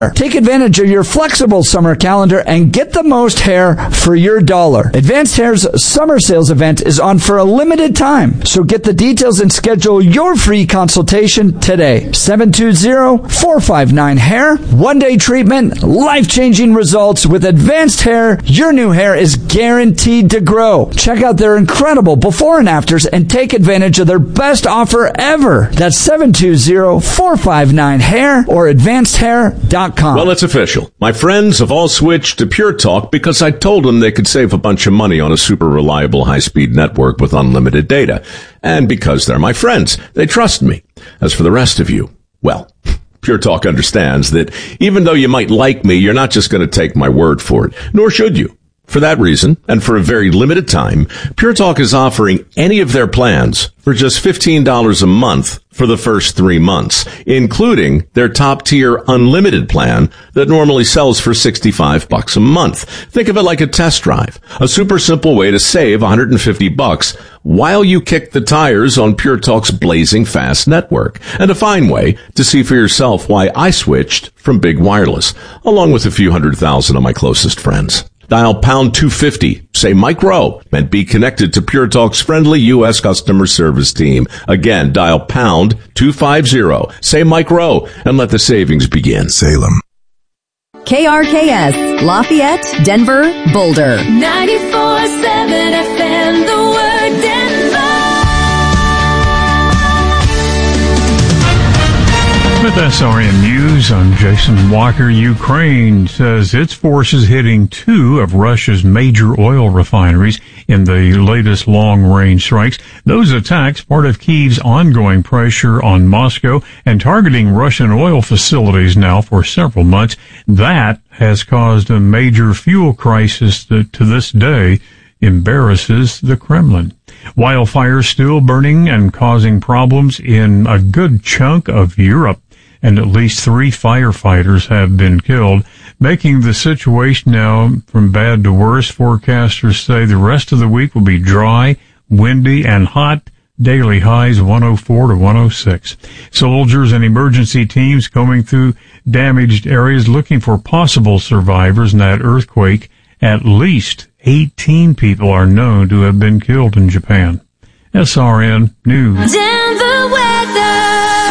Take advantage of your flexible summer calendar and get the most hair for your dollar. Advanced Hair's summer sales event is on for a limited time, so get the details and schedule your free consultation today. 720-459-HAIR. One-day treatment, life-changing results. With Advanced Hair, your new hair is guaranteed to grow. Check out their incredible before and afters and take advantage of their best offer ever. That's 720-459-HAIR or advancedhair.com. Well, it's official. My friends have all switched to Pure Talk because I told them they could save a bunch of money on a super reliable high-speed network with unlimited data. And because they're my friends, they trust me. As for the rest of you, well, Pure Talk understands that even though you might like me, you're not just going to take my word for it, nor should you. For that reason, and for a very limited time, Pure Talk is offering any of their plans for just $15 a month for the first 3 months, including their top-tier unlimited plan that normally sells for $65 a month. Think of it like a test drive, a super simple way to save $150 while you kick the tires on Pure Talk's blazing fast network, and a fine way to see for yourself why I switched from big wireless, along with a few 100,000 of my closest friends. Dial pound 250, say Mike Rowe, and be connected to Pure Talk's friendly U.S. customer service team. Again, dial pound 250, say Mike Rowe, and let the savings begin. Salem. KRKS, Lafayette, Denver, Boulder. 94.7 FM, the word Denver. With SRN News, I'm Jason Walker. Ukraine says its forces hitting 2 of Russia's major oil refineries in the latest long-range strikes. Those attacks, part of Kyiv's ongoing pressure on Moscow and targeting Russian oil facilities now for several months. That has caused a major fuel crisis that to this day embarrasses the Kremlin. Wildfires still burning and causing problems in a good chunk of Europe, and at least 3 firefighters have been killed, making the situation now from bad to worse. Forecasters say the rest of the week will be dry, windy, and hot. Daily highs 104 to 106. Soldiers and emergency teams combing through damaged areas looking for possible survivors in that earthquake. At least 18 people are known to have been killed in Japan. SRN News. Denver weather.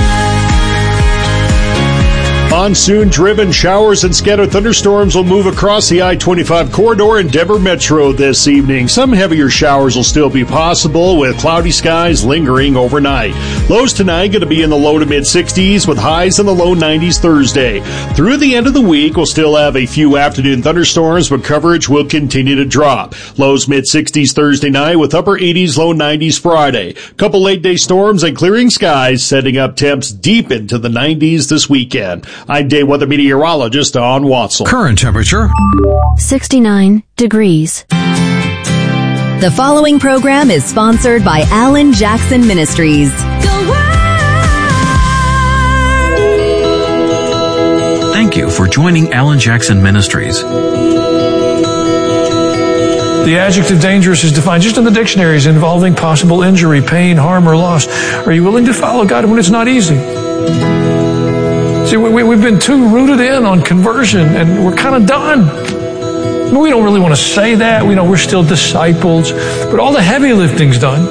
Monsoon-driven showers and scattered thunderstorms will move across the I-25 corridor in Denver Metro this evening. Some heavier showers will still be possible, with cloudy skies lingering overnight. Lows tonight going to be in the low to mid-60s, with highs in the low 90s Thursday. Through the end of the week, we'll still have a few afternoon thunderstorms, but coverage will continue to drop. Lows mid-60s Thursday night, with upper 80s, low 90s Friday. Couple late-day storms and clearing skies, setting up temps deep into the 90s this weekend. I'm day weather meteorologist Don Watson. Current temperature 69 degrees. The following program is sponsored by Alan Jackson Ministries. Thank you for joining Alan Jackson Ministries. The adjective dangerous is defined just in the dictionaries, involving possible injury, pain, harm, or loss. Are you willing to follow God when it's not easy? See, we've been too rooted in on conversion, and we're kind of done. We don't really want to say that. We know we're still disciples, but all the heavy lifting's done.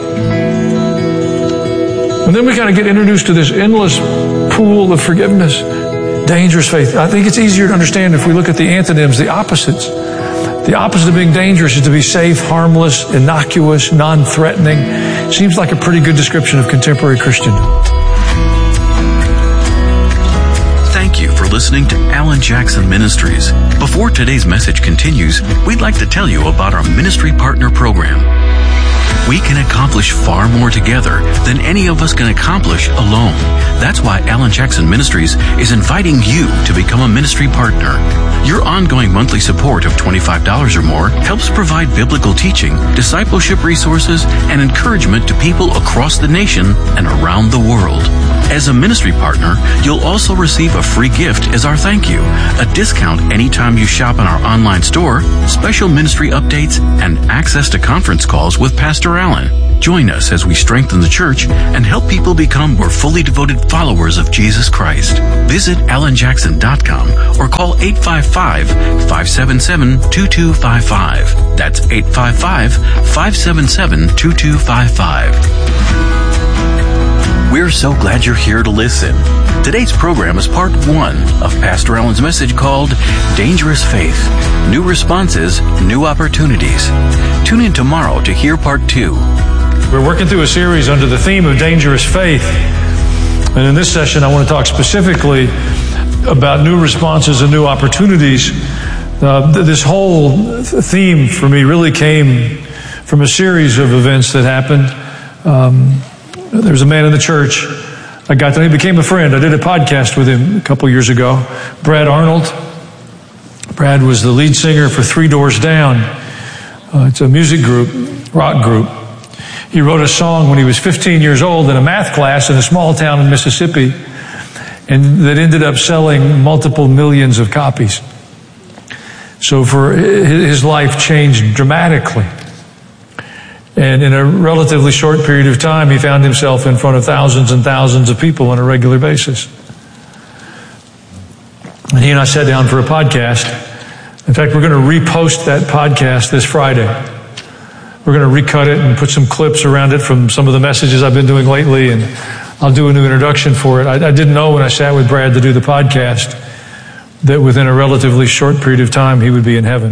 And then we kind of get introduced to this endless pool of forgiveness. Dangerous faith. I think it's easier to understand if we look at the antonyms, the opposites. The opposite of being dangerous is to be safe, harmless, innocuous, non-threatening. Seems like a pretty good description of contemporary Christendom. Thank you for listening to Alan Jackson Ministries. Before today's message continues, we'd like to tell you about our Ministry Partner Program. We can accomplish far more together than any of us can accomplish alone. That's why Alan Jackson Ministries is inviting you to become a ministry partner. Your ongoing monthly support of $25 or more helps provide biblical teaching, discipleship resources, and encouragement to people across the nation and around the world. As a ministry partner, you'll also receive a free gift as our thank you, a discount anytime you shop in our online store, special ministry updates, and access to conference calls with Pastor Pastor Allen. Join us as we strengthen the church and help people become more fully devoted followers of Jesus Christ. Visit alanjackson.com or call 855-577-2255. That's 855-577-2255. We're so glad you're here to listen. Today's program is part 1 of Pastor Allen's message called Dangerous Faith. New responses, new opportunities. Tune in tomorrow to hear part 2. We're working through a series under the theme of dangerous faith. And in this session, I want to talk specifically about new responses and new opportunities. This whole theme for me really came from a series of events that happened. There was a man in the church. I got to know, he became a friend. I did a podcast with him a couple years ago. Brad Arnold. Brad was the lead singer for Three Doors Down. It's a music group, rock group. He wrote a song when he was 15 years old in a math class in a small town in Mississippi, and that ended up selling multiple millions of copies. So for his life changed dramatically. And in a relatively short period of time, he found himself in front of thousands and thousands of people on a regular basis. And he and I sat down for a podcast. In fact, we're going to repost that podcast this Friday. We're going to recut it and put some clips around it from some of the messages I've been doing lately, and I'll do a new introduction for it. I didn't know when I sat with Brad to do the podcast that within a relatively short period of time he would be in heaven.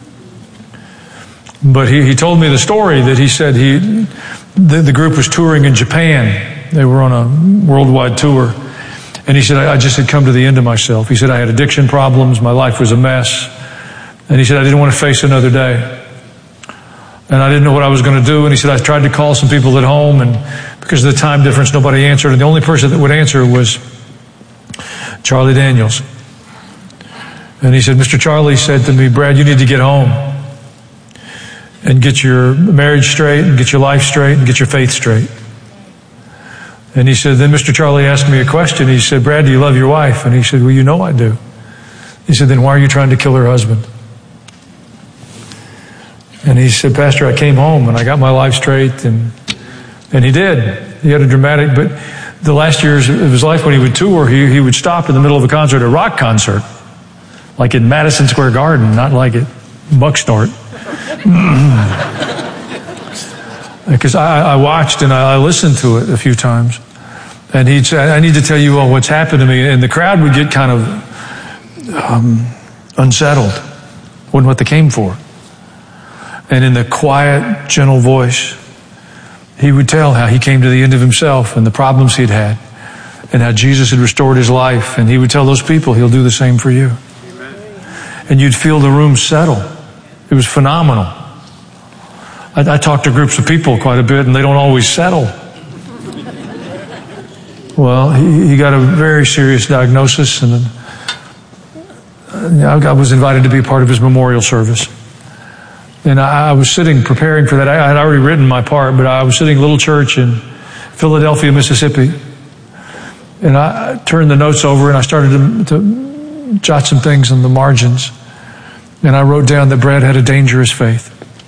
But he told me the story that he said the group was touring in Japan. They were on a worldwide tour. And he said, I just had come to the end of myself. He said, I had addiction problems. My life was a mess. And he said, I didn't want to face another day. And I didn't know what I was going to do. And he said, I tried to call some people at home, and because of the time difference, nobody answered. And the only person that would answer was Charlie Daniels. And he said, Mr. Charlie said to me, Brad, you need to get home and get your marriage straight and get your life straight and get your faith straight. And he said, then Mr. Charlie asked me a question. He said, Brad, do you love your wife? And he said, well, you know I do. He said, then why are you trying to kill her husband? And he said, Pastor, I came home and I got my life straight, and he did. He had a dramatic, but the last years of his life when he would tour, he would stop in the middle of a concert, a rock concert, like in Madison Square Garden, not like at Buckstart. Because I watched and I listened to it a few times. And he'd say, I need to tell you all what's happened to me. And the crowd would get kind of unsettled. Wasn't what they came for. And in the quiet, gentle voice, he would tell how he came to the end of himself and the problems he'd had and how Jesus had restored his life. And he would tell those people he'll do the same for you. Amen. And you'd feel the room settle. It was phenomenal. I talk to groups of people quite a bit, and they don't always settle. Well, he got a very serious diagnosis, and I was invited to be a part of his memorial service. And I was sitting preparing for that. I had already written my part, but I was sitting in a little church in Philadelphia, Mississippi. And I turned the notes over and I started to jot some things on the margins. And I wrote down that Brad had a dangerous faith.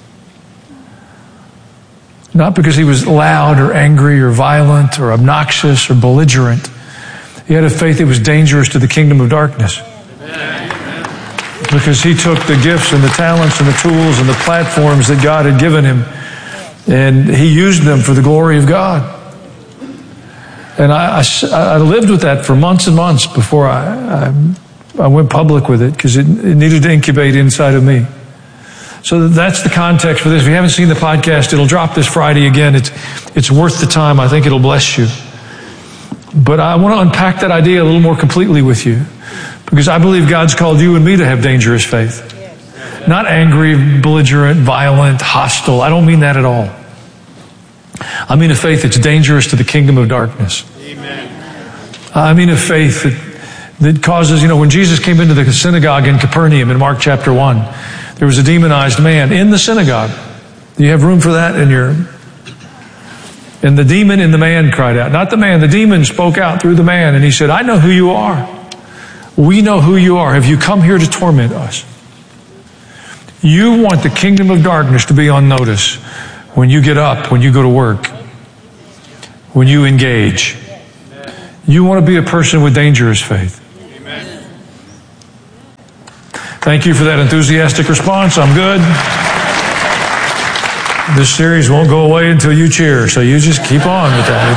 Not because he was loud or angry or violent or obnoxious or belligerent. He had a faith that was dangerous to the kingdom of darkness. Because he took the gifts and the talents and the tools and the platforms that God had given him, and he used them for the glory of God. And I lived with that for months and months before I went public with it, because it needed to incubate inside of me. So that's the context for this. If you haven't seen the podcast, it'll drop this Friday again. It's worth the time. I think it'll bless you. But I want to unpack that idea a little more completely with you, because I believe God's called you and me to have dangerous faith. Not angry, belligerent, violent, hostile. I don't mean that at all. I mean a faith that's dangerous to the kingdom of darkness. Amen. I mean a faith that causes, when Jesus came into the synagogue in Capernaum in Mark chapter 1, there was a demonized man in the synagogue. Do you have room for that in your... And the demon in the man cried out. Not the man, the demon spoke out through the man, and he said, I know who you are. We know who you are. Have you come here to torment us? You want the kingdom of darkness to be on notice. when you get up, when you go to work, when you engage. You want to be a person with dangerous faith. Thank you for that enthusiastic response. I'm good. This series won't go away until you cheer, so you just keep on with that.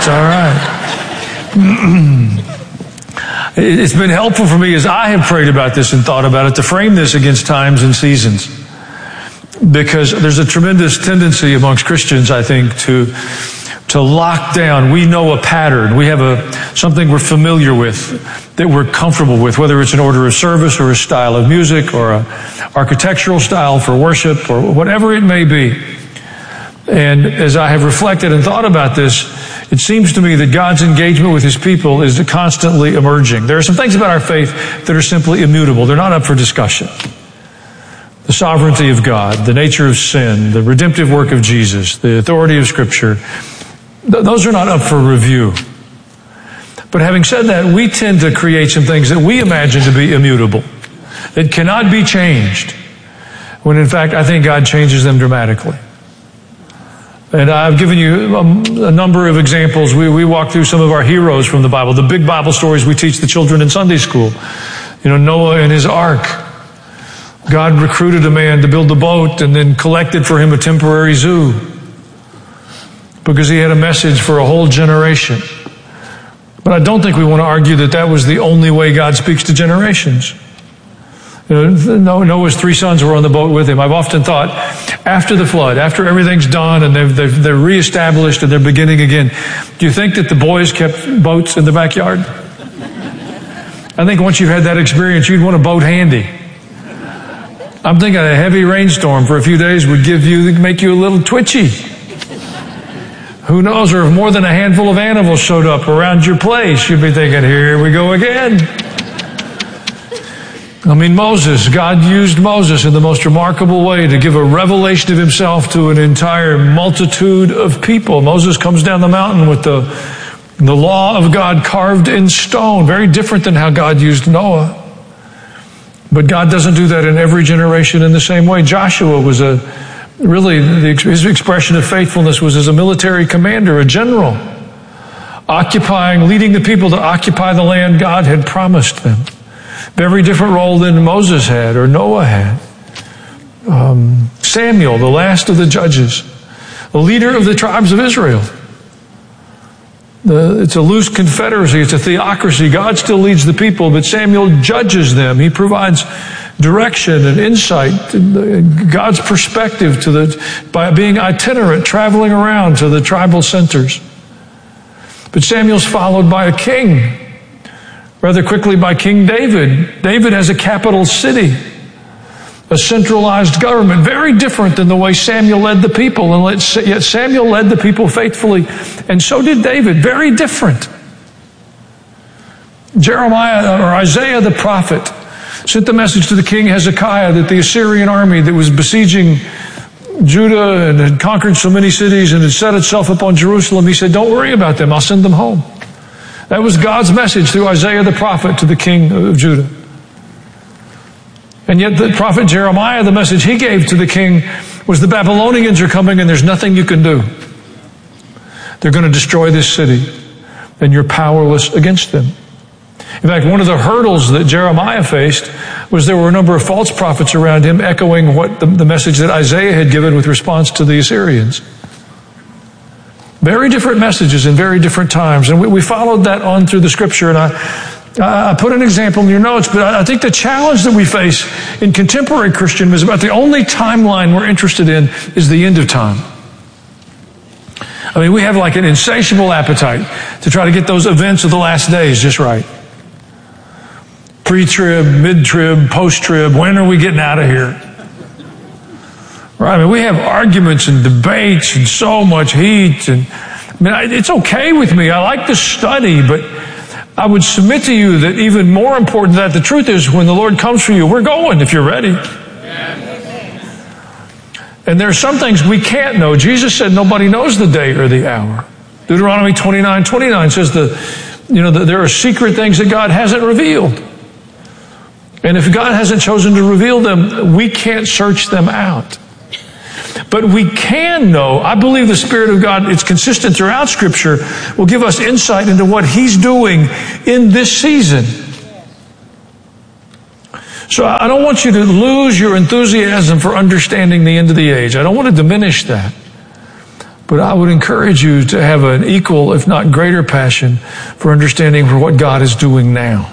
It's all right. It's been helpful for me as I have prayed about this and thought about it to frame this against times and seasons. Because there's a tremendous tendency amongst Christians, I think, to lock down. We know a pattern. We have something we're familiar with, that we're comfortable with, whether it's an order of service or a style of music or an architectural style for worship or whatever it may be. And as I have reflected and thought about this, it seems to me that God's engagement with His people is constantly emerging. There are some things about our faith that are simply immutable. They're not up for discussion. The sovereignty of God, the nature of sin, the redemptive work of Jesus, the authority of Scripture, those are not up for review. But having said that, we tend to create some things that we imagine to be immutable, that cannot be changed, when in fact I think God changes them dramatically. And I've given you a number of examples. We walk through some of our heroes from the Bible, the big Bible stories we teach the children in Sunday school. Noah and his ark. God recruited a man to build a boat and then collected for him a temporary zoo because he had a message for a whole generation. But I don't think we want to argue that that was the only way God speaks to generations. Noah's 3 sons were on the boat with him. I've often thought, after the flood, after everything's done and they're reestablished and they're beginning again, do you think that the boys kept boats in the backyard? I think once you've had that experience, you'd want a boat handy. I'm thinking a heavy rainstorm for a few days would make you a little twitchy. Who knows, or if more than a handful of animals showed up around your place, you'd be thinking, here we go again. Moses, God used Moses in the most remarkable way to give a revelation of Himself to an entire multitude of people. Moses comes down the mountain with the law of God carved in stone, very different than how God used Noah. But God doesn't do that in every generation in the same way. Joshua was his expression of faithfulness was as a military commander, a general, leading the people to occupy the land God had promised them. Very different role than Moses had or Noah had. Samuel, the last of the judges, the leader of the tribes of Israel. It's a loose confederacy. It's a theocracy. God still leads the people, but Samuel judges them. He provides direction and insight, God's perspective by being itinerant, traveling around to the tribal centers. But Samuel's followed by a king, rather quickly by King David. David has a capital city, a centralized government, very different than the way Samuel led the people. And yet Samuel led the people faithfully, and so did David. Very different. Isaiah the prophet sent the message to the king Hezekiah that the Assyrian army that was besieging Judah and had conquered so many cities and had set itself upon Jerusalem, he said, don't worry about them, I'll send them home. That was God's message through Isaiah the prophet to the king of Judah. And yet the prophet Jeremiah, the message he gave to the king was the Babylonians are coming and there's nothing you can do. They're going to destroy this city and you're powerless against them. In fact, one of the hurdles that Jeremiah faced was there were a number of false prophets around him echoing what the message that Isaiah had given with response to the Assyrians. Very different messages in very different times. And we followed that on through the Scripture. And I put an example in your notes, but I think the challenge that we face in contemporary Christendom is about the only timeline we're interested in is the end of time. We have like an insatiable appetite to try to get those events of the last days just right. Pre-trib, mid-trib, post-trib, when are we getting out of here? Right? We have arguments and debates and so much heat. And it's okay with me. I like to study, but I would submit to you that even more important than that, the truth is when the Lord comes for you, we're going if you're ready. And there are some things we can't know. Jesus said nobody knows the day or the hour. Deuteronomy 29:29 says there are secret things that God hasn't revealed. And if God hasn't chosen to reveal them, we can't search them out. But we can know, I believe the Spirit of God, it's consistent throughout Scripture, will give us insight into what He's doing in this season. So I don't want you to lose your enthusiasm for understanding the end of the age. I don't want to diminish that. But I would encourage you to have an equal, if not greater, passion for understanding for what God is doing now.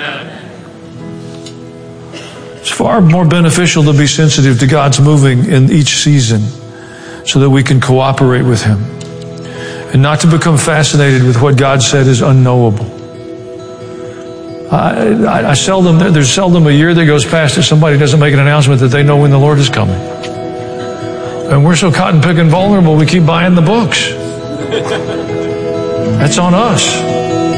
It's far more beneficial to be sensitive to God's moving in each season so that we can cooperate with Him and not to become fascinated with what God said is unknowable. There's seldom a year that goes past that somebody doesn't make an announcement that they know when the Lord is coming. And we're so cotton picking vulnerable, we keep buying the books. That's on us.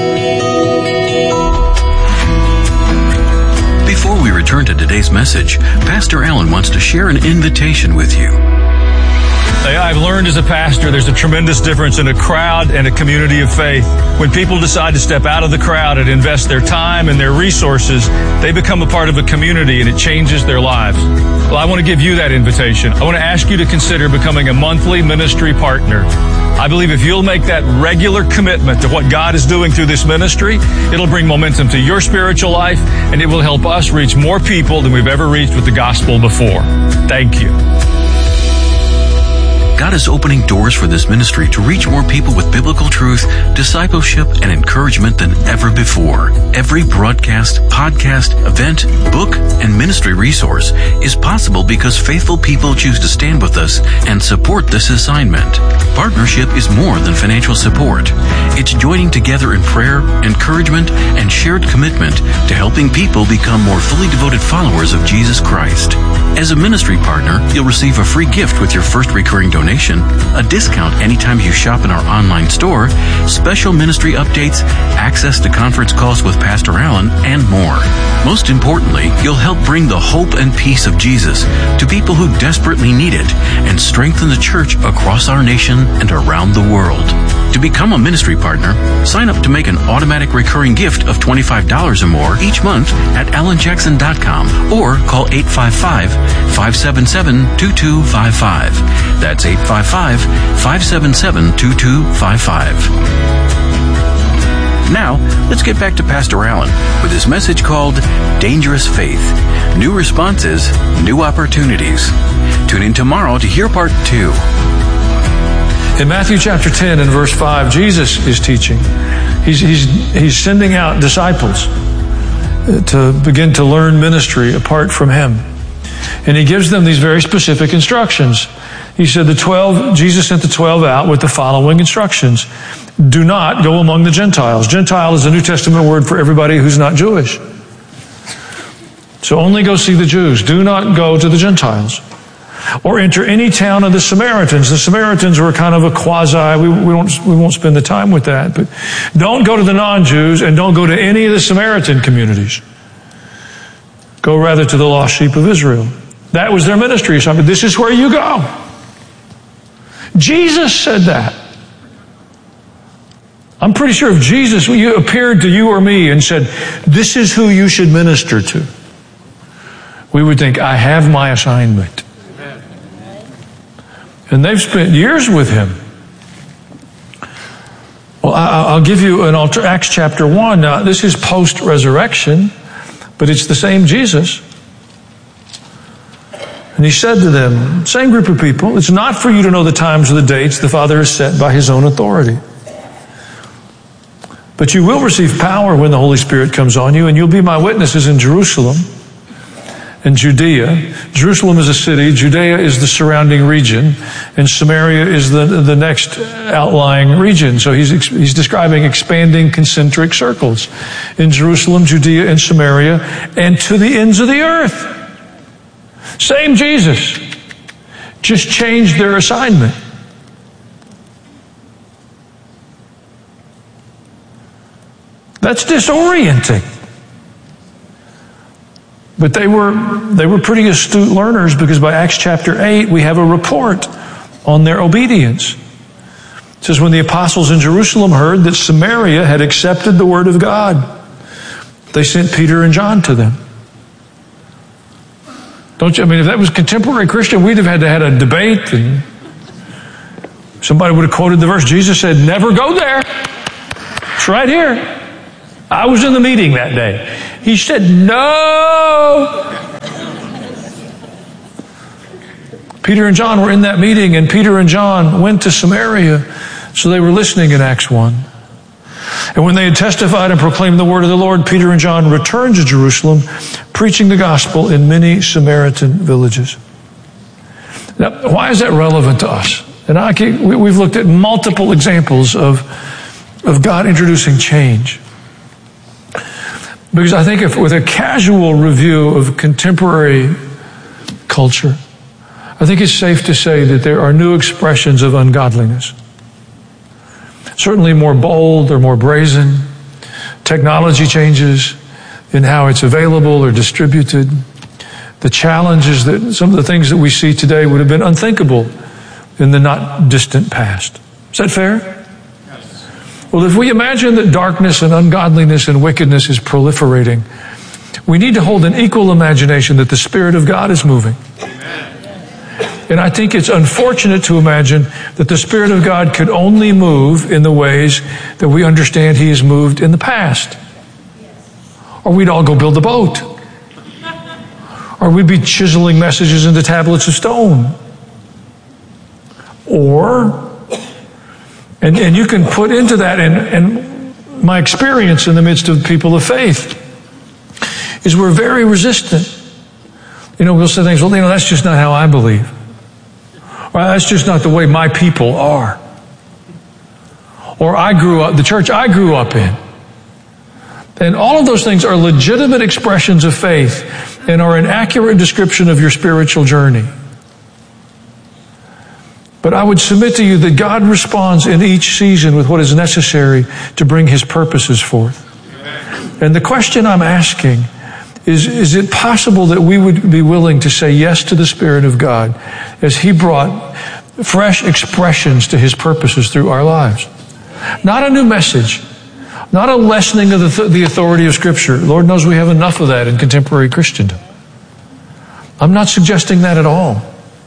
Before we return to today's message, Pastor Allen wants to share an invitation with you. I've learned as a pastor there's a tremendous difference in a crowd and a community of faith. When people decide to step out of the crowd and invest their time and their resources, they become a part of a community and it changes their lives. Well, I want to give you that invitation. I want to ask you to consider becoming a monthly ministry partner. I believe if you'll make that regular commitment to what God is doing through this ministry, it'll bring momentum to your spiritual life and it will help us reach more people than we've ever reached with the gospel before. Thank you. God is opening doors for this ministry to reach more people with biblical truth, discipleship, and encouragement than ever before. Every broadcast, podcast, event, book, and ministry resource is possible because faithful people choose to stand with us and support this assignment. Partnership is more than financial support. It's joining together in prayer, encouragement, and shared commitment to helping people become more fully devoted followers of Jesus Christ. As a ministry partner, you'll receive a free gift with your first recurring donation, a discount anytime you shop in our online store, special ministry updates, access to conference calls with Pastor Allen, and more. Most importantly, you'll help bring the hope and peace of Jesus to people who desperately need it and strengthen the church across our nation and around the world. To become a ministry partner, sign up to make an automatic recurring gift of $25 or more each month at AlanJackson.com or call 855-577-2255. That's 855-577-2255. Now, let's get back to Pastor Allen with his message called Dangerous Faith. New responses, new opportunities. Tune in tomorrow to hear part 2. In Matthew chapter 10 and verse 5, Jesus is teaching. He's sending out disciples to begin to learn ministry apart from Him. And He gives them these very specific instructions. He said Jesus sent the 12 out with the following instructions. Do not go among the Gentiles. Gentile is a New Testament word for everybody who's not Jewish. So only go see the Jews. Do not go to the Gentiles. Or enter any town of the Samaritans. The Samaritans were kind of a quasi, we won't spend the time with that, but don't go to the non-Jews and don't go to any of the Samaritan communities. Go rather to the lost sheep of Israel. That was their ministry assignment. This is where you go. Jesus said that. I'm pretty sure if Jesus appeared to you or me and said, this is who you should minister to, we would think, I have my assignment. And they've spent years with Him. Well, I'll give you an Acts chapter 1. Now, this is post-resurrection, but it's the same Jesus. And He said to them, same group of people, it's not for you to know the times or the dates the Father has set by His own authority. But you will receive power when the Holy Spirit comes on you, and you'll be my witnesses in Jerusalem and Judea. Jerusalem is a city, Judea is the surrounding region, and Samaria is the next outlying region. So he's describing expanding concentric circles in Jerusalem, Judea, and Samaria, and to the ends of the earth. Same Jesus, just changed their assignment. That's disorienting. But they were pretty astute learners, because by Acts chapter 8, we have a report on their obedience. It says, when the apostles in Jerusalem heard that Samaria had accepted the word of God, they sent Peter and John to them. Don't you? I mean, if that was contemporary Christian, we'd have had to have a debate, and somebody would have quoted the verse. Jesus said, never go there. It's right here. I was in the meeting that day. He said, no. Peter and John were in that meeting, and Peter and John went to Samaria, so they were listening in Acts 1. And when they had testified and proclaimed the word of the Lord, Peter and John returned to Jerusalem, preaching the gospel in many Samaritan villages. Now, why is that relevant to us? And we've looked at multiple examples of God introducing change. Because I think if with a casual review of contemporary culture, I think it's safe to say that there are new expressions of ungodliness. Certainly more bold or more brazen. Technology changes in how it's available or distributed. The challenges that some of the things that we see today would have been unthinkable in the not distant past. Is that fair? Yes. Well, if we imagine that darkness and ungodliness and wickedness is proliferating, we need to hold an equal imagination that the Spirit of God is moving. And I think it's unfortunate to imagine that the Spirit of God could only move in the ways that we understand He has moved in the past. Or we'd all go build a boat. Or we'd be chiseling messages into tablets of stone. Or, and you can put into that, and my experience in the midst of people of faith is we're very resistant. We'll say things, well, that's just not how I believe. Or that's just not the way my people are. Or the church I grew up in. And all of those things are legitimate expressions of faith and are an accurate description of your spiritual journey. But I would submit to you that God responds in each season with what is necessary to bring His purposes forth. And the question I'm asking is it possible that we would be willing to say yes to the Spirit of God as He brought fresh expressions to His purposes through our lives? Not a new message, not a lessening of the authority of Scripture. Lord knows we have enough of that in contemporary Christendom. I'm not suggesting that at all.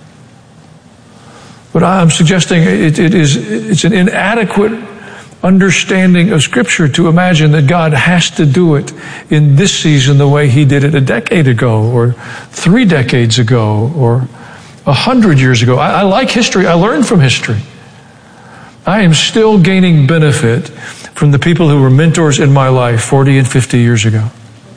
But I'm suggesting it's an inadequate understanding of Scripture to imagine that God has to do it in this season the way He did it a decade ago, or 3 decades ago, or 100 years ago. I like history. I learned from history. I am still gaining benefit from the people who were mentors in my life 40 and 50 years ago.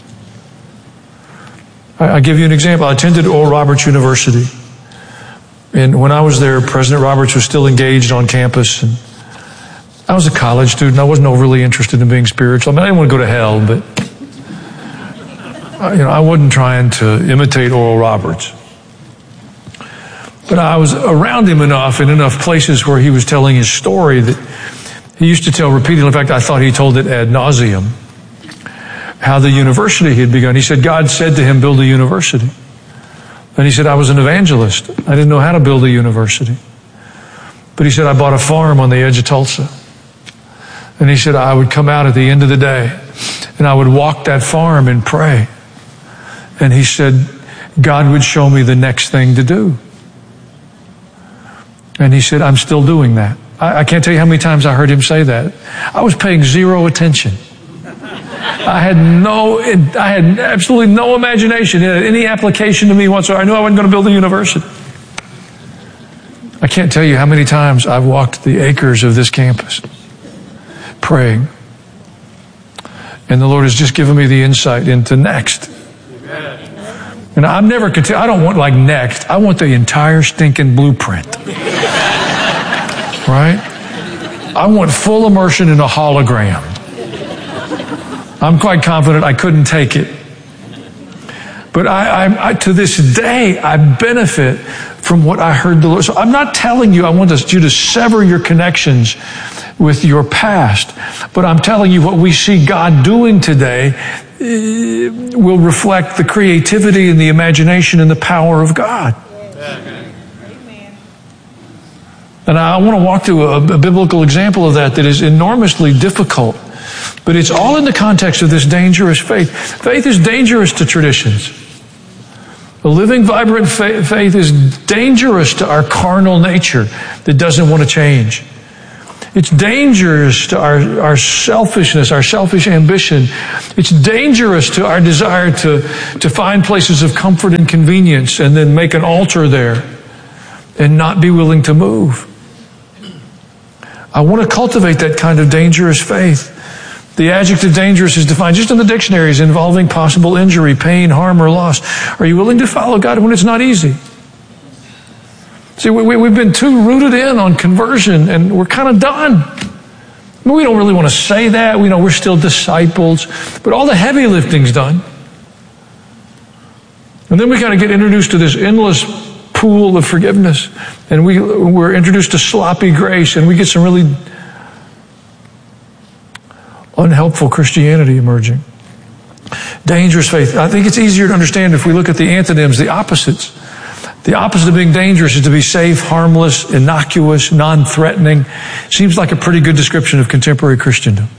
I'll give you an example. I attended Oral Roberts University. And when I was there, President Roberts was still engaged on campus. And I was a college student. I wasn't overly interested in being spiritual. I mean, I didn't want to go to hell, but I wasn't trying to imitate Oral Roberts. But I was around him enough in enough places where he was telling his story that he used to tell repeatedly. In fact, I thought he told it ad nauseum, how the university had begun. He said God said to him, build a university. And he said, I was an evangelist. I didn't know how to build a university. But he said, I bought a farm on the edge of Tulsa. And he said, I would come out at the end of the day and I would walk that farm and pray. And he said, God would show me the next thing to do. And he said, I'm still doing that. I can't tell you how many times I heard him say that. I was paying zero attention. I had absolutely no imagination, any application to me whatsoever. I knew I wasn't going to build a university. I can't tell you how many times I've walked the acres of this campus praying. And the Lord has just given me the insight into next. And I'm never content. I don't want like next. I want the entire stinking blueprint. Right? I want full immersion in a hologram. I'm quite confident I couldn't take it. But I to this day, I benefit from what I heard the Lord. So I'm not telling you I want you to sever your connections with your past. But I'm telling you what we see God doing today will reflect the creativity and the imagination and the power of God. And I want to walk through a biblical example of that is enormously difficult. But it's all in the context of this dangerous faith. Faith is dangerous to traditions. A living, vibrant faith is dangerous to our carnal nature that doesn't want to change. It's dangerous to our selfishness, our selfish ambition. It's dangerous to our desire to find places of comfort and convenience and then make an altar there and not be willing to move. I want to cultivate that kind of dangerous faith. The adjective dangerous is defined just in the dictionaries, involving possible injury, pain, harm, or loss. Are you willing to follow God when it's not easy? See, we've been too rooted in on conversion, and we're kind of done. We don't really want to say that. We know we're still disciples, but all the heavy lifting's done. And then we kind of get introduced to this endless pool of forgiveness, and we're introduced to sloppy grace, and we get some really unhelpful Christianity emerging. Dangerous faith. I think it's easier to understand if we look at the antonyms, the opposites. The opposite of being dangerous is to be safe, harmless, innocuous, non-threatening. Seems like a pretty good description of contemporary Christendom.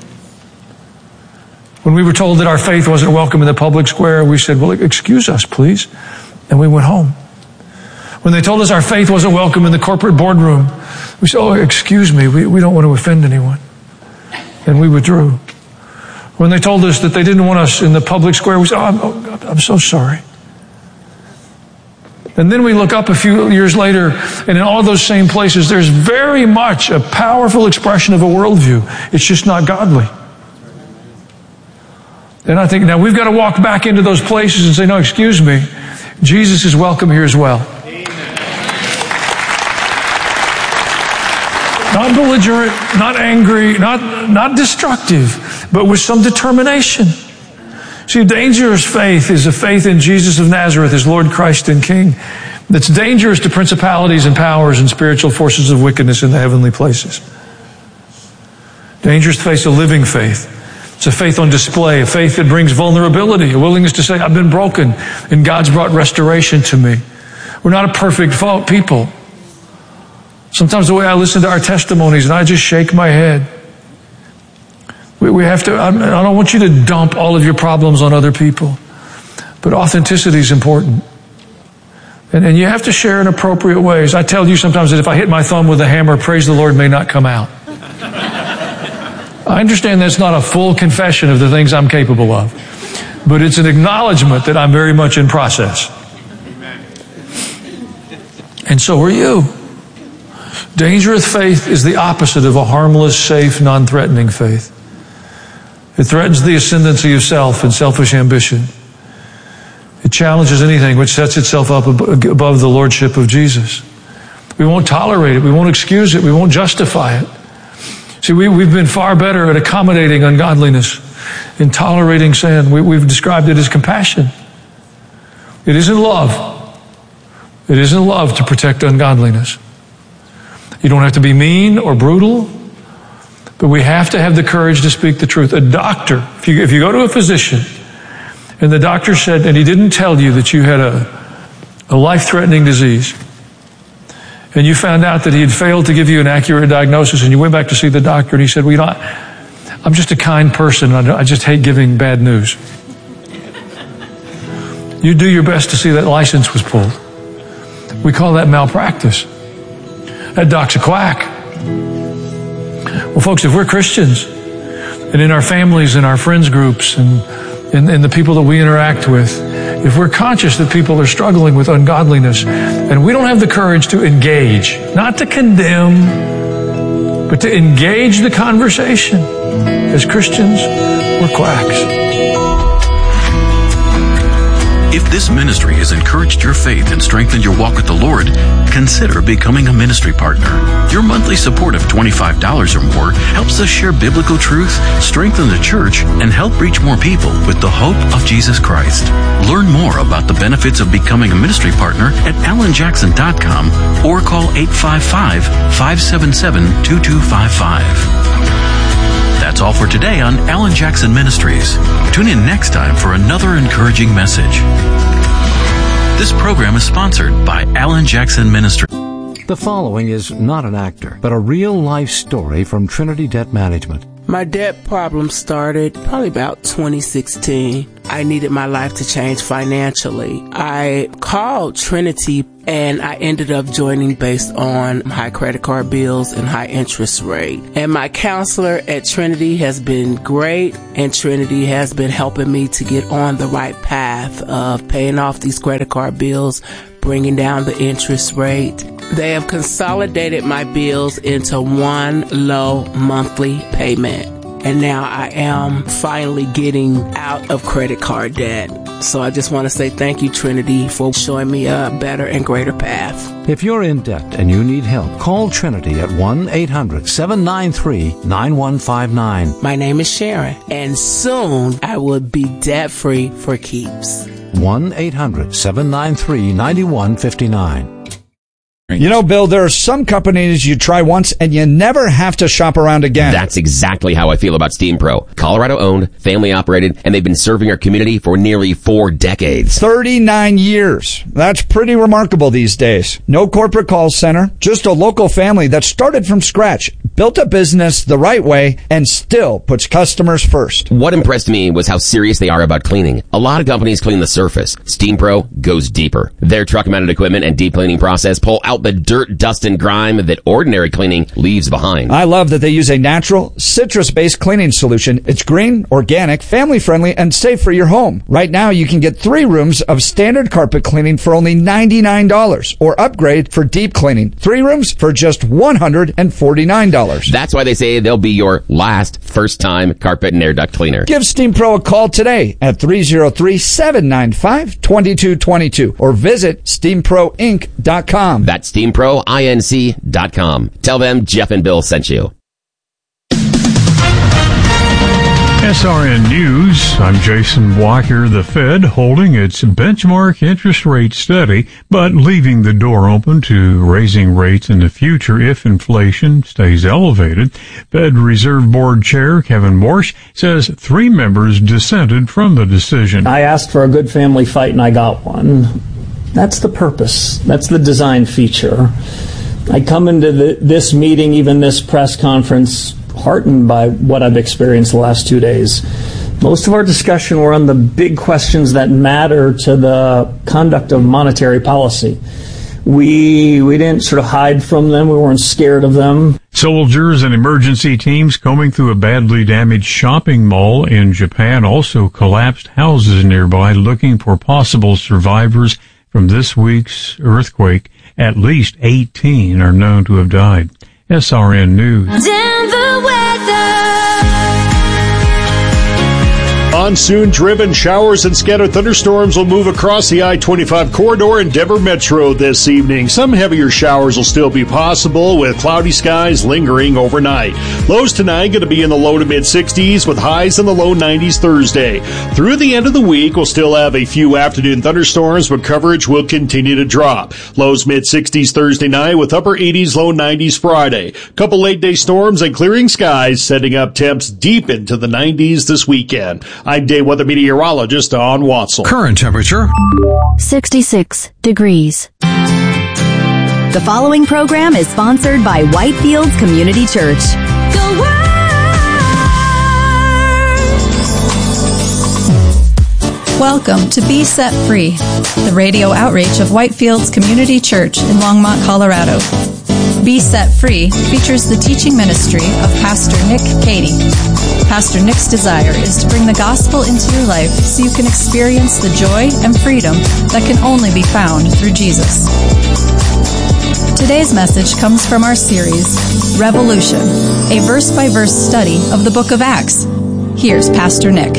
When we were told that our faith wasn't welcome in the public square, we said, well, excuse us, please. And we went home. When they told us our faith wasn't welcome in the corporate boardroom, we said, oh, excuse me, we don't want to offend anyone. And we withdrew. When they told us that they didn't want us in the public square, we said, I'm so sorry. And then we look up a few years later, and in all those same places, there's very much a powerful expression of a worldview. It's just not godly. And I think now we've got to walk back into those places and say, no, excuse me, Jesus is welcome here as well. Not belligerent, not angry, not destructive, but with some determination. See, dangerous faith is a faith in Jesus of Nazareth as Lord, Christ, and King that's dangerous to principalities and powers and spiritual forces of wickedness in the heavenly places. Dangerous faith is a living faith. It's a faith on display, a faith that brings vulnerability, a willingness to say, I've been broken, and God's brought restoration to me. We're not a perfect people. Sometimes the way I listen to our testimonies, and I just shake my head. We have to, I don't want you to dump all of your problems on other people. But authenticity is important. And you have to share in appropriate ways. I tell you sometimes that if I hit my thumb with a hammer, praise the Lord may not come out. I understand that's not a full confession of the things I'm capable of. But it's an acknowledgement that I'm very much in process. And so are you. Dangerous faith is the opposite of a harmless, safe, non-threatening faith. It threatens the ascendancy of self and selfish ambition. It challenges anything which sets itself up above the lordship of Jesus. We won't tolerate it. We won't excuse it. We won't justify it. See, we've been far better at accommodating ungodliness and tolerating sin. We've described it as compassion. It isn't love. It isn't love to protect ungodliness. You don't have to be mean or brutal, but we have to have the courage to speak the truth. A doctor, if you go to a physician, and the doctor said, and he didn't tell you that you had a life-threatening disease, and you found out that he had failed to give you an accurate diagnosis, and you went back to see the doctor, and he said, well, I'm just a kind person, and I just hate giving bad news. You do your best to see that license was pulled. We call that malpractice. That doc's a quack. Well, folks, if we're Christians, and in our families and our friends groups and the people that we interact with, if we're conscious that people are struggling with ungodliness, and we don't have the courage to engage, not to condemn, but to engage the conversation, as Christians, we're quacks. If this ministry has encouraged your faith and strengthened your walk with the Lord, consider becoming a ministry partner. Your monthly support of $25 or more helps us share biblical truth, strengthen the church, and help reach more people with the hope of Jesus Christ. Learn more about the benefits of becoming a ministry partner at alanjackson.com or call 855-577-2255. That's all for today on Alan Jackson Ministries. Tune in next time for another encouraging message. This program is sponsored by Alan Jackson Ministries. The following is not an actor, but a real-life story from Trinity Debt Management. My debt problem started probably about 2016. I needed my life to change financially. I called Trinity and I ended up joining based on high credit card bills and high interest rate. And my counselor at Trinity has been great, and Trinity has been helping me to get on the right path of paying off these credit card bills, bringing down the interest rate. They have consolidated my bills into one low monthly payment. And now I am finally getting out of credit card debt. So I just want to say thank you, Trinity, for showing me a better and greater path. If you're in debt and you need help, call Trinity at 1-800-793-9159. My name is Sharon, and soon I will be debt-free for keeps. 1-800-793-9159. You know, Bill, there are some companies you try once and you never have to shop around again. That's exactly how I feel about Steam Pro. Colorado owned, family operated, and they've been serving our community for nearly 4 decades. 39 years. That's pretty remarkable these days. No corporate call center, just a local family that started from scratch, built a business the right way, and still puts customers first. What impressed me was how serious they are about cleaning. A lot of companies clean the surface. Steam Pro goes deeper. Their truck-mounted equipment and deep cleaning process pull out the dirt, dust, and grime that ordinary cleaning leaves behind. I love that they use a natural, citrus-based cleaning solution. It's green, organic, family-friendly, and safe for your home. Right now, you can get 3 rooms of standard carpet cleaning for only $99, or upgrade for deep cleaning. 3 rooms for just $149. That's why they say they'll be your last first-time carpet and air duct cleaner. Give Steam Pro a call today at 303-795-2222 or visit SteamProInc.com. That's SteamProInc.com. Tell them Jeff and Bill sent you. SRN News, I'm Jason Walker. The Fed holding its benchmark interest rate steady, but leaving the door open to raising rates in the future if inflation stays elevated. Fed Reserve Board Chair Kevin Warsh says 3 members dissented from the decision. I asked for a good family fight and I got one. That's the purpose. That's the design feature. I come into this meeting, even this press conference, heartened by what I've experienced the last 2 days. Most of our discussion were on the big questions that matter to the conduct of monetary policy. We didn't sort of hide from them. We weren't scared of them. Soldiers and emergency teams combing through a badly damaged shopping mall in Japan also collapsed houses nearby looking for possible survivors from this week's earthquake. At least 18 are known to have died. SRN News. Denver weather. Monsoon-driven showers and scattered thunderstorms will move across the I-25 corridor and Denver Metro this evening. Some heavier showers will still be possible with cloudy skies lingering overnight. Lows tonight going to be in the low to mid-60s with highs in the low 90s Thursday. Through the end of the week, we'll still have a few afternoon thunderstorms, but coverage will continue to drop. Lows mid-60s Thursday night with upper 80s, low 90s Friday. Couple late-day storms and clearing skies setting up temps deep into the 90s this weekend. I'm day weather meteorologist Don Watzel. Current temperature 66 degrees. The following program is sponsored by Whitefields Community Church. Go Welcome to Be Set Free, the radio outreach of Whitefields Community Church in Longmont, Colorado. Be Set Free features the teaching ministry of Pastor Nick Cady. Pastor Nick's desire is to bring the gospel into your life so you can experience the joy and freedom that can only be found through Jesus. Today's message comes from our series, Revolution, a verse-by-verse study of the book of Acts. Here's Pastor Nick.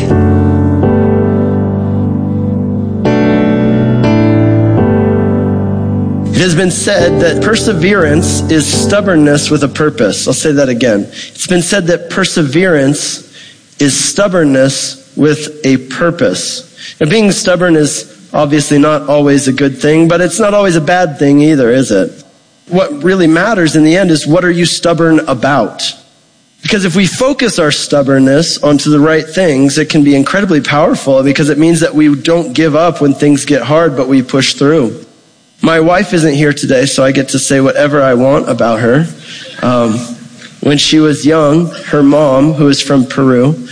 It has been said that perseverance is stubbornness with a purpose. I'll say that again. It's been said that perseverance is stubbornness with a purpose. Now, being stubborn is obviously not always a good thing, but it's not always a bad thing either, is it? What really matters in the end is, what are you stubborn about? Because if we focus our stubbornness onto the right things, it can be incredibly powerful, because it means that we don't give up when things get hard, but we push through. My wife isn't here today, so I get to say whatever I want about her. When she was young, her mom, who is from Peru,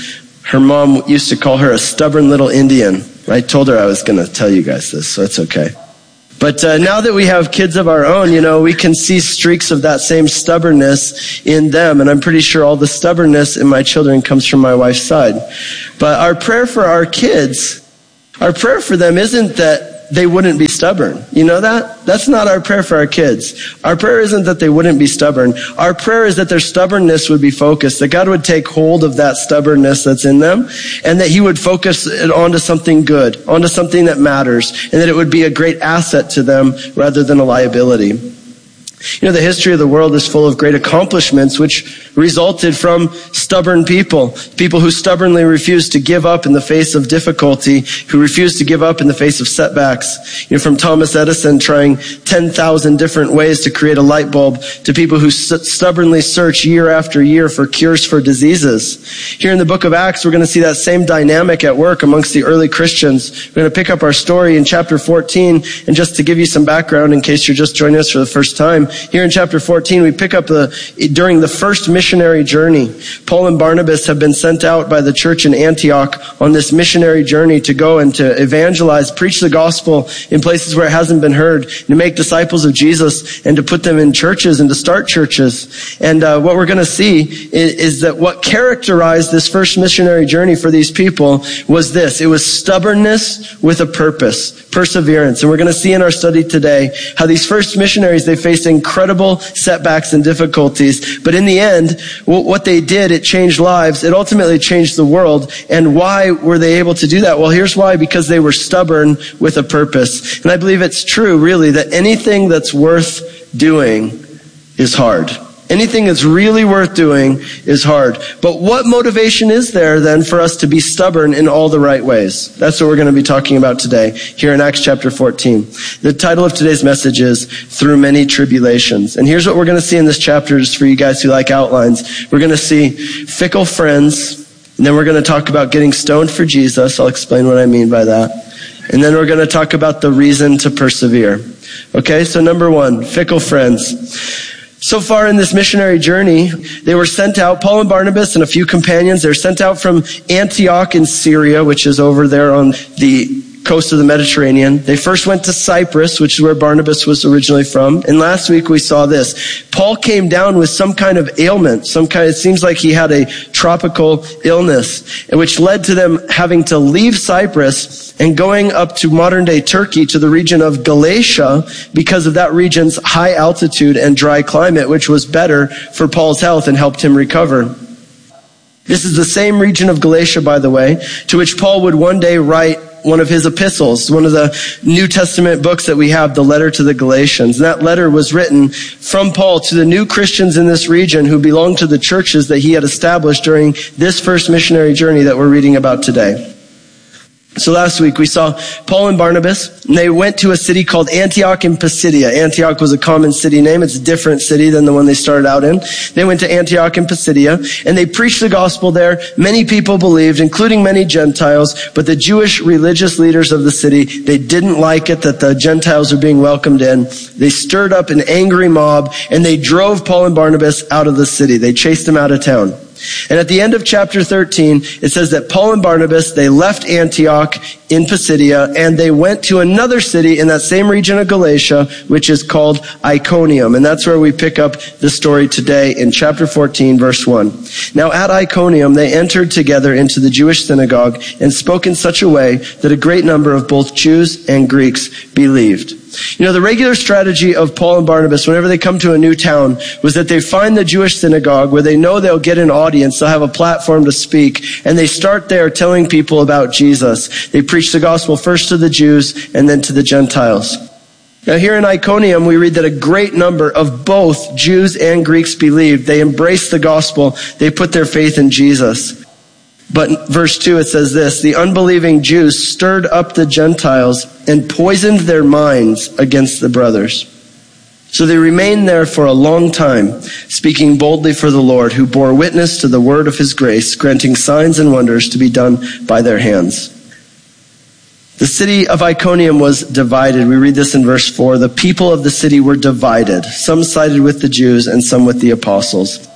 Her mom used to call her a stubborn little Indian. I told her I was going to tell you guys this, so it's okay. But now that we have kids of our own, we can see streaks of that same stubbornness in them. And I'm pretty sure all the stubbornness in my children comes from my wife's side. But our prayer for our kids, our prayer for them isn't that they wouldn't be stubborn. You know that? That's not our prayer for our kids. Our prayer isn't that they wouldn't be stubborn. Our prayer is that their stubbornness would be focused, that God would take hold of that stubbornness that's in them, and that he would focus it onto something good, onto something that matters, and that it would be a great asset to them rather than a liability. The history of the world is full of great accomplishments which resulted from stubborn people who stubbornly refused to give up in the face of difficulty, who refused to give up in the face of setbacks. From Thomas Edison trying 10,000 different ways to create a light bulb to people who stubbornly search year after year for cures for diseases. Here in the book of Acts, we're going to see that same dynamic at work amongst the early Christians. We're going to pick up our story in chapter 14, and just to give you some background in case you're just joining us for the first time, here in chapter 14, we pick up during the first missionary journey. Paul and Barnabas have been sent out by the church in Antioch on this missionary journey to go and to evangelize, preach the gospel in places where it hasn't been heard, to make disciples of Jesus and to put them in churches and to start churches. And what we're going to see is that what characterized this first missionary journey for these people was this. It was stubbornness with a purpose, perseverance. And we're going to see in our study today how these first missionaries, they faced incredible setbacks and difficulties. But in the end, what they did, it changed lives. It ultimately changed the world. And why were they able to do that? Well, here's why. Because they were stubborn with a purpose. And I believe it's true, really, that anything that's worth doing is hard. Anything that's really worth doing is hard. But what motivation is there then for us to be stubborn in all the right ways? That's what we're going to be talking about today here in Acts chapter 14. The title of today's message is Through Many Tribulations. And here's what we're going to see in this chapter, just for you guys who like outlines. We're going to see fickle friends, and then we're going to talk about getting stoned for Jesus. I'll explain what I mean by that. And then we're going to talk about the reason to persevere. Okay, so number one, fickle friends. So far in this missionary journey, they were sent out, Paul and Barnabas and a few companions, they're sent out from Antioch in Syria, which is over there on the coast of the Mediterranean. They first went to Cyprus, which is where Barnabas was originally from. And last week we saw this. Paul came down with some kind of ailment, it seems like he had a tropical illness, which led to them having to leave Cyprus and going up to modern day Turkey to the region of Galatia because of that region's high altitude and dry climate, which was better for Paul's health and helped him recover. This is the same region of Galatia, by the way, to which Paul would one day write one of his epistles, one of the New Testament books that we have, the letter to the Galatians. And that letter was written from Paul to the new Christians in this region who belonged to the churches that he had established during this first missionary journey that we're reading about today. So last week we saw Paul and Barnabas, and they went to a city called Antioch in Pisidia. Antioch was a common city name. It's a different city than the one they started out in. They went to Antioch in Pisidia, and they preached the gospel there. Many people believed, including many Gentiles, but the Jewish religious leaders of the city, they didn't like it that the Gentiles were being welcomed in. They stirred up an angry mob, and they drove Paul and Barnabas out of the city. They chased them out of town. And at the end of chapter 13, it says that Paul and Barnabas, they left Antioch in Pisidia, and they went to another city in that same region of Galatia, which is called Iconium. And that's where we pick up the story today in chapter 14, verse 1. Now at Iconium, they entered together into the Jewish synagogue and spoke in such a way that a great number of both Jews and Greeks believed. The regular strategy of Paul and Barnabas, whenever they come to a new town, was that they find the Jewish synagogue where they know they'll get an audience, they'll have a platform to speak, and they start there telling people about Jesus. They preach the gospel first to the Jews and then to the Gentiles. Now here in Iconium, we read that a great number of both Jews and Greeks believed. They embraced the gospel. They put their faith in Jesus. But in verse 2, it says this: the unbelieving Jews stirred up the Gentiles and poisoned their minds against the brothers. So they remained there for a long time, speaking boldly for the Lord, who bore witness to the word of his grace, granting signs and wonders to be done by their hands. The city of Iconium was divided. We read this in verse 4. The people of the city were divided. Some sided with the Jews and some with the apostles.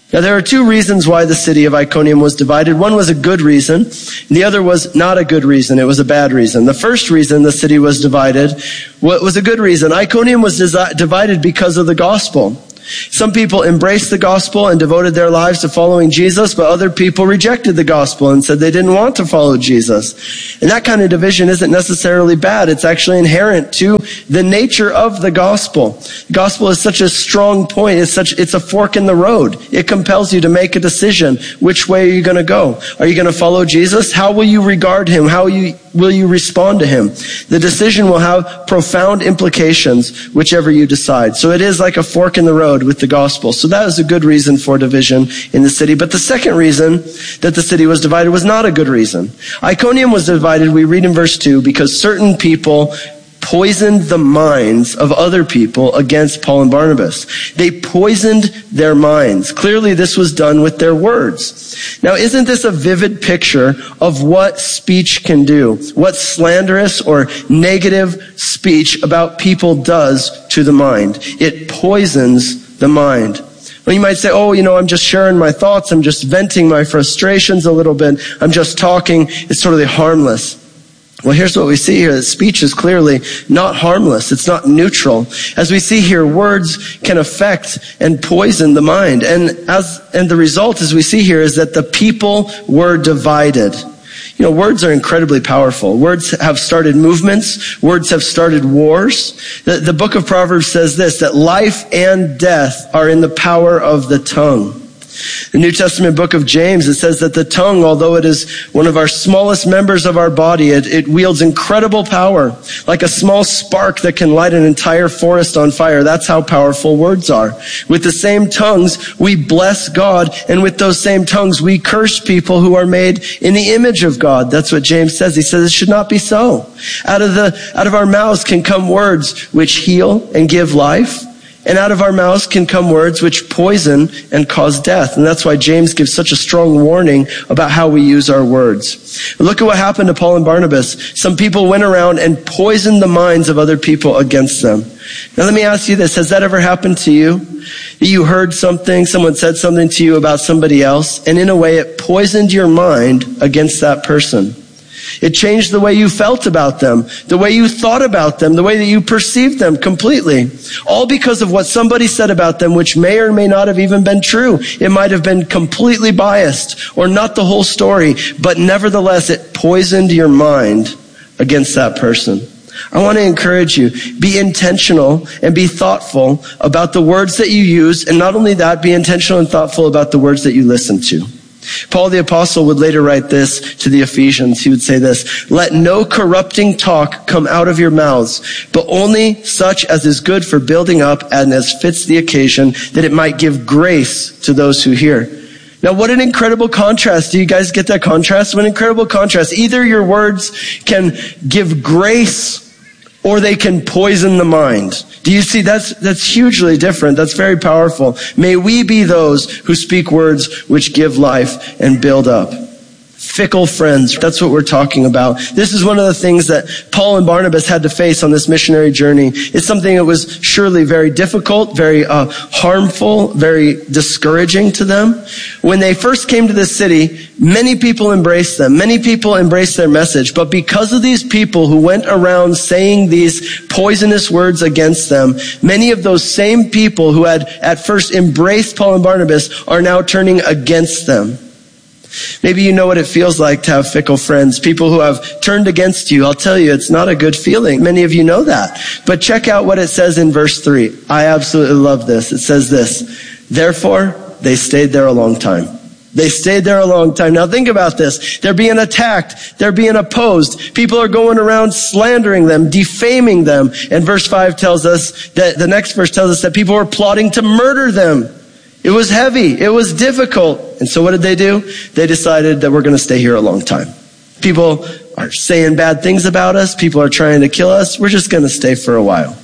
Now, there are two reasons why the city of Iconium was divided. One was a good reason, and the other was not a good reason. It was a bad reason. The first reason the city was divided was a good reason. Iconium was divided because of the gospel. Some people embraced the gospel and devoted their lives to following Jesus, but other people rejected the gospel and said they didn't want to follow Jesus. And that kind of division isn't necessarily bad. It's actually inherent to the nature of the gospel. The gospel is such a strong point. It's a fork in the road. It compels you to make a decision. Which way are you going to go? Are you going to follow Jesus? How will you regard him? How will you respond to him? The decision will have profound implications, whichever you decide. So it is like a fork in the road with the gospel. So that is a good reason for division in the city. But the second reason that the city was divided was not a good reason. Iconium was divided, we read in verse 2, because certain people poisoned the minds of other people against Paul and Barnabas. They poisoned their minds. Clearly, this was done with their words. Now, isn't this a vivid picture of what speech can do? What slanderous or negative speech about people does to the mind? It poisons the mind. Well, you might say, I'm just sharing my thoughts. I'm just venting my frustrations a little bit. I'm just talking. It's totally harmless. Well, here's what we see here. That speech is clearly not harmless. It's not neutral. As we see here, words can affect and poison the mind. And the result, as we see here, is that the people were divided. Words are incredibly powerful. Words have started movements. Words have started wars. The book of Proverbs says this, that life and death are in the power of the tongue. The New Testament book of James, it says that the tongue, although it is one of our smallest members of our body, it wields incredible power, like a small spark that can light an entire forest on fire. That's how powerful words are. With the same tongues, we bless God, and with those same tongues, we curse people who are made in the image of God. That's what James says. He says it should not be so. Out of our mouths can come words which heal and give life. And out of our mouths can come words which poison and cause death. And that's why James gives such a strong warning about how we use our words. Look at what happened to Paul and Barnabas. Some people went around and poisoned the minds of other people against them. Now let me ask you this. Has that ever happened to you? You heard something, someone said something to you about somebody else, and in a way it poisoned your mind against that person. It changed the way you felt about them, the way you thought about them, the way that you perceived them completely. All because of what somebody said about them, which may or may not have even been true. It might have been completely biased or not the whole story, but nevertheless, it poisoned your mind against that person. I want to encourage you, be intentional and be thoughtful about the words that you use, and not only that, be intentional and thoughtful about the words that you listen to. Paul the Apostle would later write this to the Ephesians. He would say this, let no corrupting talk come out of your mouths, but only such as is good for building up and as fits the occasion, that it might give grace to those who hear. Now, what an incredible contrast. Do you guys get that contrast? What an incredible contrast. Either your words can give grace or they can poison the mind. Do you see? That's hugely different. That's very powerful. May we be those who speak words which give life and build up. Fickle friends. That's what we're talking about. This is one of the things that Paul and Barnabas had to face on this missionary journey. It's something that was surely very difficult, very harmful, very discouraging to them. When they first came to this city, many people embraced them. Many people embraced their message. But because of these people who went around saying these poisonous words against them, many of those same people who had at first embraced Paul and Barnabas are now turning against them. Maybe you know what it feels like to have fickle friends, people who have turned against you. I'll tell you, it's not a good feeling. Many of you know that. But check out what it says in verse 3. I absolutely love this. It says this, therefore, they stayed there a long time. They stayed there a long time. Now think about this. They're being attacked. They're being opposed. People are going around slandering them, defaming them. And verse 5 tells us that, the next verse tells us that people were plotting to murder them. It was heavy. It was difficult. And so what did they do? They decided that we're going to stay here a long time. People are saying bad things about us. People are trying to kill us. We're just going to stay for a while.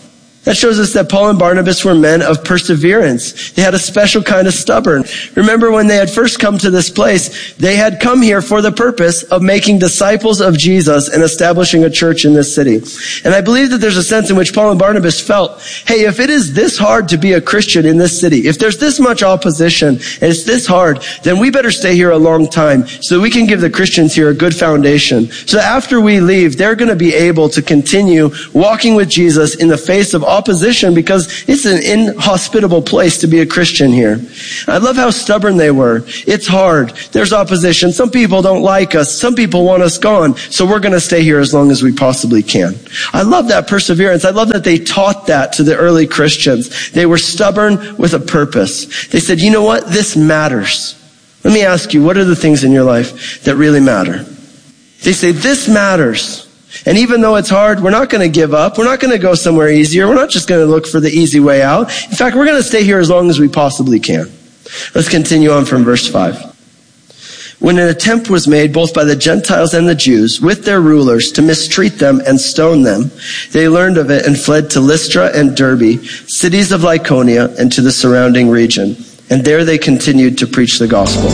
That shows us that Paul and Barnabas were men of perseverance. They had a special kind of stubborn. Remember when they had first come to this place, they had come here for the purpose of making disciples of Jesus and establishing a church in this city. And I believe that there's a sense in which Paul and Barnabas felt, hey, if it is this hard to be a Christian in this city, if there's this much opposition and it's this hard, then we better stay here a long time so that we can give the Christians here a good foundation. So after we leave, they're going to be able to continue walking with Jesus in the face of opposition, because it's an inhospitable place to be a Christian here. I love how stubborn they were. It's hard. There's opposition. Some people don't like us. Some people want us gone. So we're going to stay here as long as we possibly can. I love that perseverance. I love that they taught that to the early Christians. They were stubborn with a purpose. They said, you know what? This matters. Let me ask you, what are the things in your life that really matter? They say, this matters. And even though it's hard, we're not going to give up. We're not going to go somewhere easier. We're not just going to look for the easy way out. In fact, we're going to stay here as long as we possibly can. Let's continue on from verse 5. When an attempt was made both by the Gentiles and the Jews with their rulers to mistreat them and stone them, they learned of it and fled to Lystra and Derbe, cities of Lycaonia, and to the surrounding region. And there they continued to preach the gospel.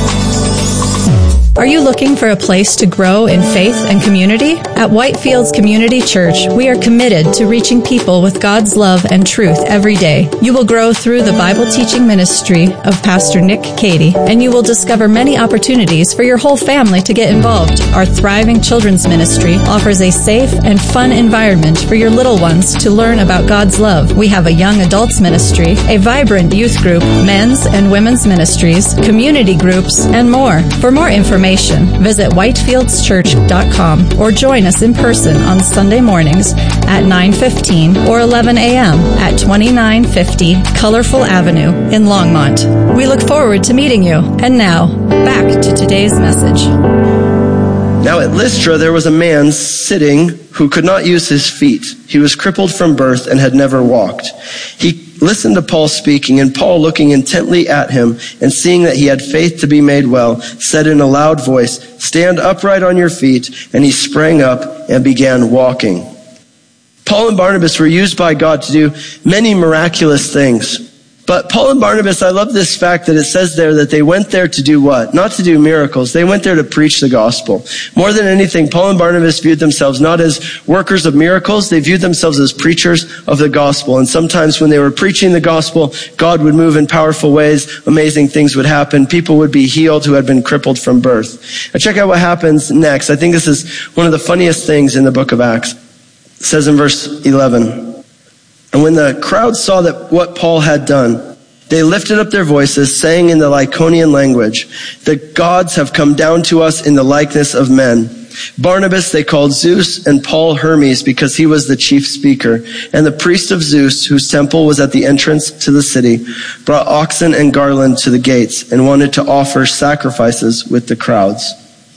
Are you looking for a place to grow in faith and community? At Whitefields Community Church, we are committed to reaching people with God's love and truth every day. You will grow through the Bible teaching ministry of Pastor Nick Cady, and you will discover many opportunities for your whole family to get involved. Our thriving children's ministry offers a safe and fun environment for your little ones to learn about God's love. We have a young adults ministry, a vibrant youth group, men's and women's ministries, community groups, and more. For more information, visit whitefieldschurch.com or join us in person on Sunday mornings at 9:15 or 11 a.m. at 2950 Colorful Avenue in Longmont. We look forward to meeting you. And now, back to today's message. Now at Lystra there was a man sitting who could not use his feet. He was crippled from birth and had never walked. He listened to Paul speaking, and Paul, looking intently at him and seeing that he had faith to be made well, said in a loud voice, "Stand upright on your feet." And he sprang up and began walking. Paul and Barnabas were used by God to do many miraculous things. But Paul and Barnabas, I love this fact that it says there that they went there to do what? Not to do miracles. They went there to preach the gospel. More than anything, Paul and Barnabas viewed themselves not as workers of miracles. They viewed themselves as preachers of the gospel. And sometimes when they were preaching the gospel, God would move in powerful ways. Amazing things would happen. People would be healed who had been crippled from birth. Now check out what happens next. I think this is one of the funniest things in the book of Acts. It says in verse 11, "And when the crowd saw that what Paul had done, they lifted up their voices, saying in the Lycaonian language, 'The gods have come down to us in the likeness of men.' Barnabas they called Zeus, and Paul Hermes, because he was the chief speaker. And the priest of Zeus, whose temple was at the entrance to the city, brought oxen and garland to the gates, and wanted to offer sacrifices with the crowds."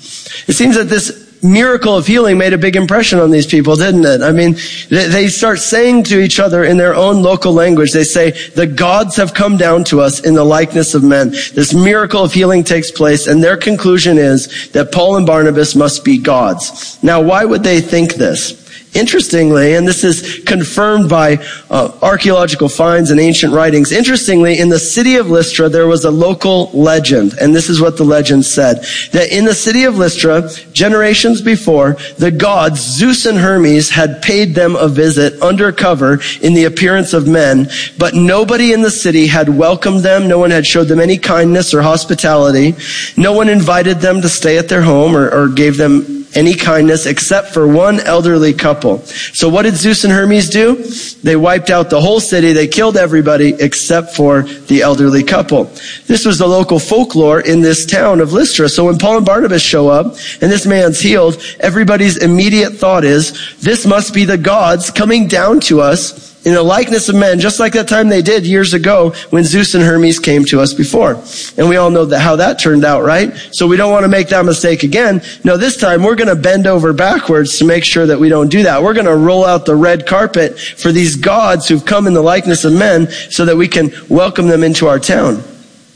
It seems that this miracle of healing made a big impression on these people, didn't it? I mean, they start saying to each other in their own local language, they say, "The gods have come down to us in the likeness of men." This miracle of healing takes place, and their conclusion is that Paul and Barnabas must be gods. Now, why would they think this? Interestingly, and this is confirmed by archaeological finds and ancient writings, interestingly, in the city of Lystra, there was a local legend, and this is what the legend said, that in the city of Lystra, generations before, the gods, Zeus and Hermes, had paid them a visit undercover in the appearance of men, but nobody in the city had welcomed them. No one had showed them any kindness or hospitality. No one invited them to stay at their home or gave them any kindness except for one elderly couple. So what did Zeus and Hermes do? They wiped out the whole city. They killed everybody except for the elderly couple. This was the local folklore in this town of Lystra. So when Paul and Barnabas show up and this man's healed, everybody's immediate thought is, this must be the gods coming down to us in the likeness of men, just like that time they did years ago when Zeus and Hermes came to us before. And we all know how that turned out, right? So we don't want to make that mistake again. No, this time we're going to bend over backwards to make sure that we don't do that. We're going to roll out the red carpet for these gods who've come in the likeness of men so that we can welcome them into our town.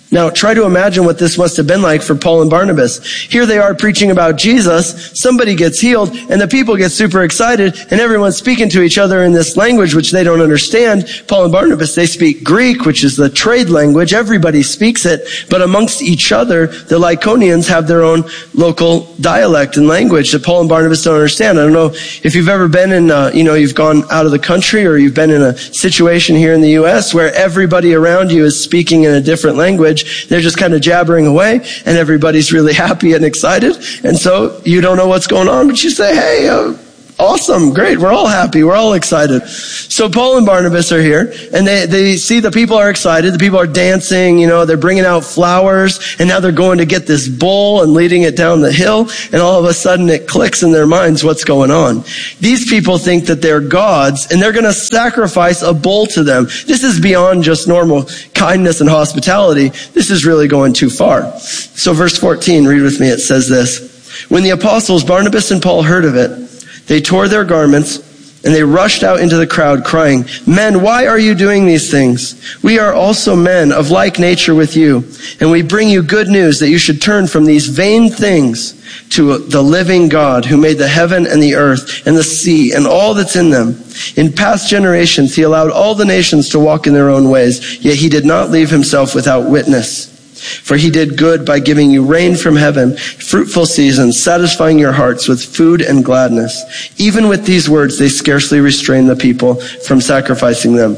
Now, try to imagine what this must have been like for Paul and Barnabas. Here they are preaching about Jesus, somebody gets healed, and the people get super excited, and everyone's speaking to each other in this language which they don't understand. Paul and Barnabas, they speak Greek, which is the trade language. Everybody speaks it, but amongst each other, the Lycaonians have their own local dialect and language that Paul and Barnabas don't understand. I don't know if you've ever been in, you've gone out of the country, or you've been in a situation here in the U.S. where everybody around you is speaking in a different language. They're just kind of jabbering away, and everybody's really happy and excited. And so you don't know what's going on, but you say, hey, awesome, great, we're all happy, we're all excited. So Paul and Barnabas are here, and they see the people are excited, the people are dancing, they're bringing out flowers, and now they're going to get this bull and leading it down the hill, and all of a sudden it clicks in their minds what's going on. These people think that they're gods, and they're going to sacrifice a bull to them. This is beyond just normal kindness and hospitality. This is really going too far. So verse 14, read with me, it says this: When the apostles Barnabas and Paul heard of it, they tore their garments, and they rushed out into the crowd, crying, "Men, why are you doing these things? We are also men of like nature with you, and we bring you good news that you should turn from these vain things to the living God, who made the heaven and the earth and the sea and all that's in them. In past generations, he allowed all the nations to walk in their own ways, yet he did not leave himself without witness. For he did good by giving you rain from heaven, fruitful seasons, satisfying your hearts with food and gladness." Even with these words, they scarcely restrained the people from sacrificing them.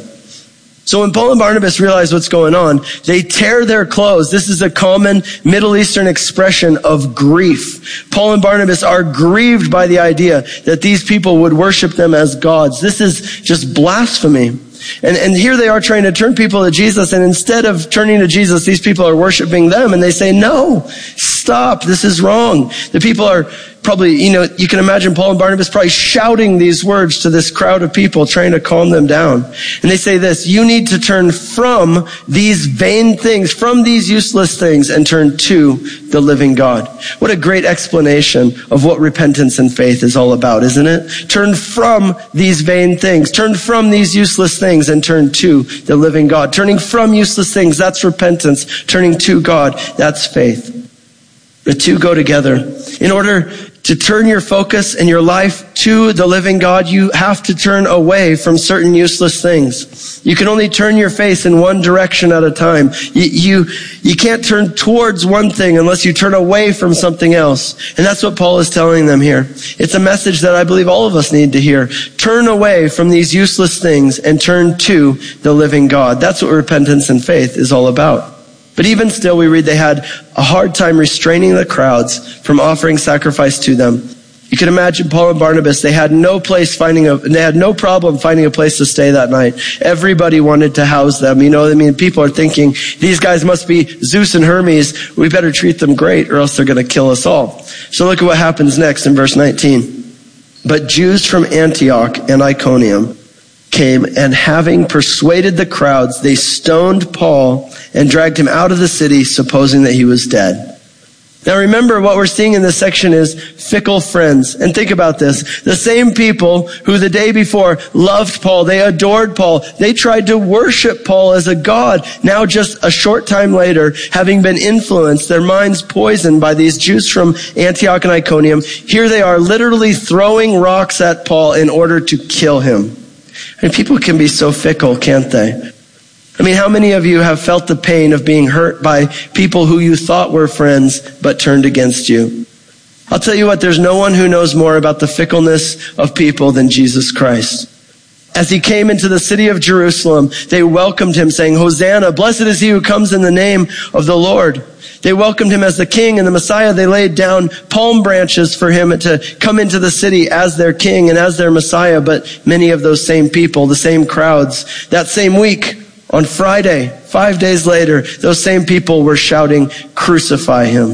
So when Paul and Barnabas realize what's going on, they tear their clothes. This is a common Middle Eastern expression of grief. Paul and Barnabas are grieved by the idea that these people would worship them as gods. This is just blasphemy. And here they are trying to turn people to Jesus, and instead of turning to Jesus, these people are worshiping them, and they say, "No, stop, this is wrong." The people are probably, you can imagine Paul and Barnabas probably shouting these words to this crowd of people, trying to calm them down. And they say this: "You need to turn from these vain things, from these useless things, and turn to the living God." What a great explanation of what repentance and faith is all about, isn't it? Turn from these vain things, turn from these useless things, and turn to the living God. Turning from useless things, that's repentance. Turning to God, that's faith. The two go together. In order to turn your focus and your life to the living God, you have to turn away from certain useless things. You can only turn your face in one direction at a time. You can't turn towards one thing unless you turn away from something else. And that's what Paul is telling them here. It's a message that I believe all of us need to hear. Turn away from these useless things and turn to the living God. That's what repentance and faith is all about. But even still, we read they had a hard time restraining the crowds from offering sacrifice to them. You can imagine Paul and Barnabas, they had no problem finding a place to stay that night. Everybody wanted to house them. People are thinking, these guys must be Zeus and Hermes. We better treat them great, or else they're going to kill us all. So look at what happens next in verse 19. "But Jews from Antioch and Iconium came, and having persuaded the crowds, they stoned Paul and dragged him out of the city, supposing that he was dead." Now remember, what we're seeing in this section is fickle friends. And think about this. The same people who the day before loved Paul, they adored Paul, they tried to worship Paul as a god. Now just a short time later, having been influenced, their minds poisoned by these Jews from Antioch and Iconium, here they are literally throwing rocks at Paul in order to kill him. And people can be so fickle, can't they? How many of you have felt the pain of being hurt by people who you thought were friends but turned against you? I'll tell you what, there's no one who knows more about the fickleness of people than Jesus Christ. As he came into the city of Jerusalem, they welcomed him, saying, "Hosanna, blessed is he who comes in the name of the Lord." They welcomed him as the king and the Messiah. They laid down palm branches for him to come into the city as their king and as their Messiah. But many of those same people, the same crowds, that same week, on Friday, 5 days later, those same people were shouting, "Crucify him."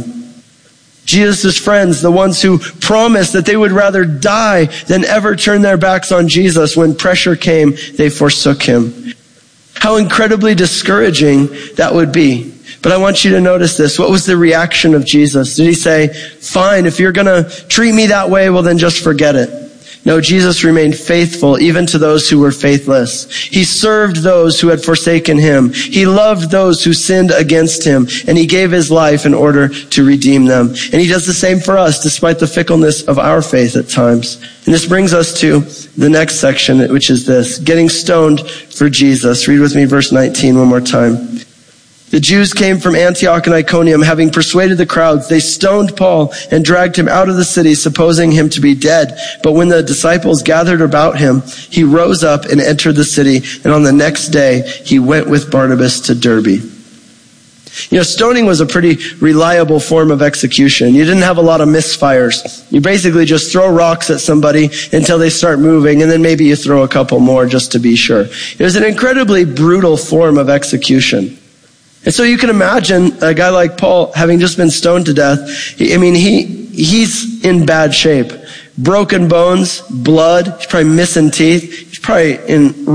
Jesus' friends, the ones who promised that they would rather die than ever turn their backs on Jesus, when pressure came, they forsook him. How incredibly discouraging that would be. But I want you to notice this. What was the reaction of Jesus? Did he say, "Fine, if you're going to treat me that way, well then just forget it"? No, Jesus remained faithful even to those who were faithless. He served those who had forsaken him. He loved those who sinned against him, and he gave his life in order to redeem them. And he does the same for us, despite the fickleness of our faith at times. And this brings us to the next section, which is this: getting stoned for Jesus. Read with me verse 19 one more time. The Jews came from Antioch and Iconium, having persuaded the crowds. They stoned Paul and dragged him out of the city, supposing him to be dead. But when the disciples gathered about him, he rose up and entered the city. And on the next day, he went with Barnabas to Derbe. You know, stoning was a pretty reliable form of execution. You didn't have a lot of misfires. You basically just throw rocks at somebody until they start moving, and then maybe you throw a couple more just to be sure. It was an incredibly brutal form of execution. And so you can imagine a guy like Paul having just been stoned to death. He's in bad shape. Broken bones, blood, he's probably missing teeth. He's probably in